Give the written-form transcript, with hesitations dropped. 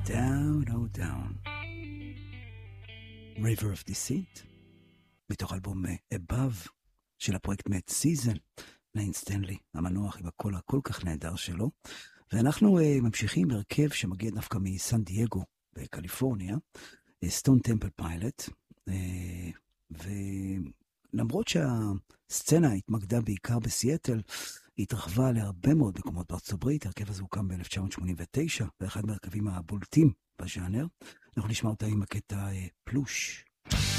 Down, oh down. River of Deceit, מתוך אלבום Above של הפרויקט Mad Season, ליין סטנלי, המנוח עם הקול הכל כך נהדר שלו. ואנחנו ממשיכים בהרכב שמגיע דווקא מסן דייגו בקליפורניה, סטון טמפל פיילוט, ולמרות שהסצנה התמקדה בעיקר בסיאטל, היא התרחבה להרבה מאוד מקומות בארצות הברית. הרכב הזה הוקם ב-1989, ואחד מהרכבים הבולטים בז'אנר. אנחנו נשמע אותה עם הקטע פלוש.